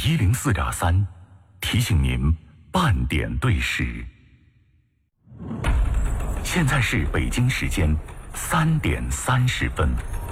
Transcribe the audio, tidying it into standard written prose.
104.3，提醒您半点对时。现在是北京时间3点30分。